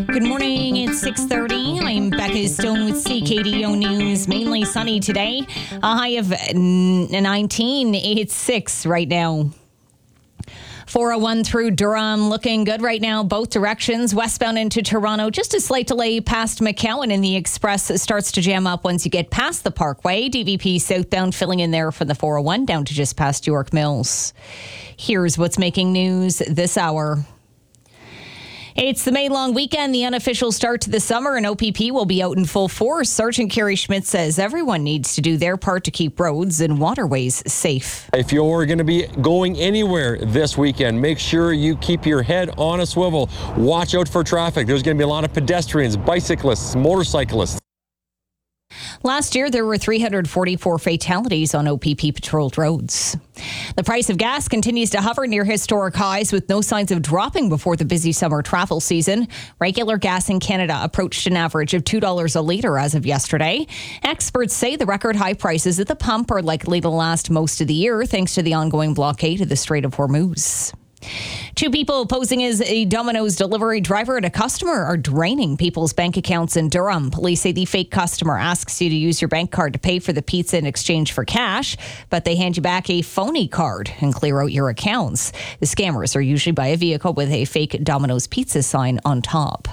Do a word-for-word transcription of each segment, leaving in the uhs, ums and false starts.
Good morning, it's six thirty. I'm Becca Stone with C K D O News. Mainly sunny today. A high of nineteen. It's six right now. four oh one through Durham, looking good right now, both directions. Westbound into Toronto, just a slight delay past McCowan, and the express starts to jam up once you get past the Parkway. D V P southbound filling in there from the four oh one down to just past York Mills. Here's what's making news this hour. It's the May long weekend, the unofficial start to the summer, and O P P will be out in full force. Sergeant Kerry Schmidt says everyone needs to do their part to keep roads and waterways safe. If you're going to be going anywhere this weekend, make sure you keep your head on a swivel. Watch out for traffic. There's going to be a lot of pedestrians, bicyclists, motorcyclists. Last year, there were three hundred forty-four fatalities on O P P patrolled roads. The price of gas continues to hover near historic highs with no signs of dropping before the busy summer travel season. Regular gas in Canada approached an average of two dollars a litre as of yesterday. Experts say the record high prices at the pump are likely to last most of the year thanks to the ongoing blockade of the Strait of Hormuz. Two people posing as a Domino's delivery driver and a customer are draining people's bank accounts in Durham. Police say the fake customer asks you to use your bank card to pay for the pizza in exchange for cash, but they hand you back a phony card and clear out your accounts. The scammers are usually by a vehicle with a fake Domino's pizza sign on top.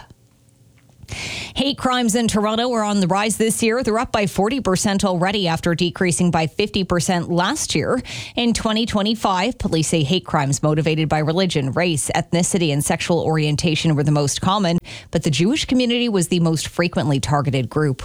Hate crimes in Toronto are on the rise this year. They're up by forty percent already after decreasing by fifty percent last year. In twenty twenty-five, police say hate crimes motivated by religion, race, ethnicity, and sexual orientation were the most common, but the Jewish community was the most frequently targeted group.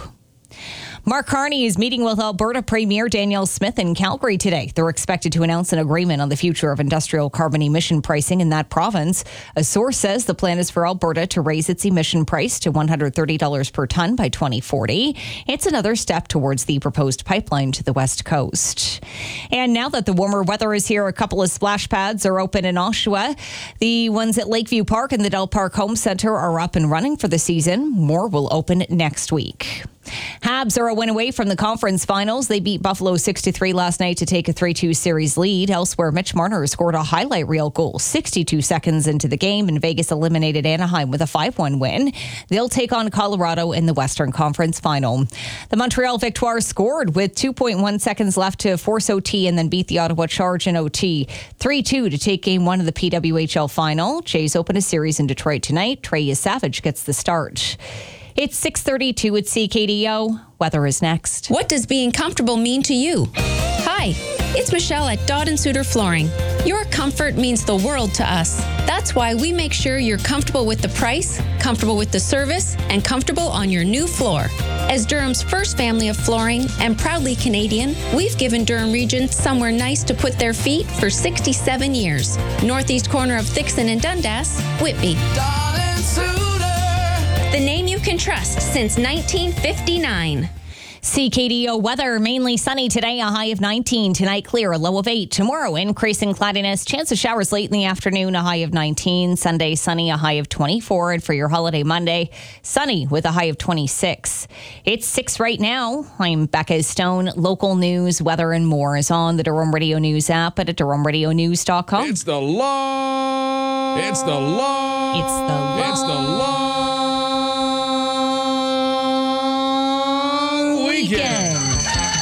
Mark Carney is meeting with Alberta Premier Danielle Smith in Calgary today. They're expected to announce an agreement on the future of industrial carbon emission pricing in that province. A source says the plan is for Alberta to raise its emission price to one hundred thirty dollars per tonne by twenty forty. It's another step towards the proposed pipeline to the West Coast. And now that the warmer weather is here, a couple of splash pads are open in Oshawa. The ones at Lakeview Park and the Del Park Home Centre are up and running for the season. More will open next week. Habs are a win away from the conference finals. They beat Buffalo six to three last night to take a three two series lead. Elsewhere, Mitch Marner scored a highlight reel goal sixty-two seconds into the game, and Vegas eliminated Anaheim with a five one win. They'll take on Colorado in the Western Conference final. The Montreal Victoire scored with two point one seconds left to force O T and then beat the Ottawa Charge in O T three two to take game one of the P W H L final. Jays open a series in Detroit tonight. Trey Savage gets the start. It's six thirty-two at C K D O. Weather is next. What does being comfortable mean to you? Hi, it's Michelle at Dodd and Suter Flooring. Your comfort means the world to us. That's why we make sure you're comfortable with the price, comfortable with the service, and comfortable on your new floor. As Durham's first family of flooring and proudly Canadian, we've given Durham Region somewhere nice to put their feet for sixty-seven years. Northeast corner of Thixon and Dundas, Whitby. Dodd and Suter. The name you can trust since nineteen fifty-nine. C K D O weather, mainly sunny today, a high of nineteen. Tonight, clear, a low of eight. Tomorrow, increasing cloudiness, chance of showers late in the afternoon, a high of nineteen. Sunday, sunny, a high of twenty-four. And for your holiday Monday, sunny with a high of twenty-six. It's six right now. I'm Becca Stone. Local news, weather, and more is on the Durham Radio News app at durham radio news dot com. It's the law. It's the law. It's the law. It's the law.